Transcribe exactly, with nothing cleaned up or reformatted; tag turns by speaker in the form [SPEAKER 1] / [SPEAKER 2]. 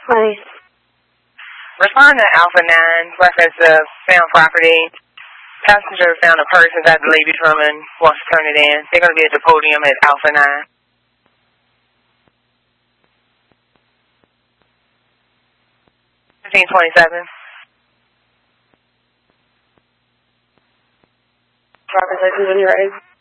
[SPEAKER 1] Hi.
[SPEAKER 2] Respond to Alpha nine, reference of found property. Passenger found a purse inside the Levy room and wants to turn it in. They're going to be at the podium at Alpha nine. fifteen twenty-seven.
[SPEAKER 1] Driver's license when you're ready.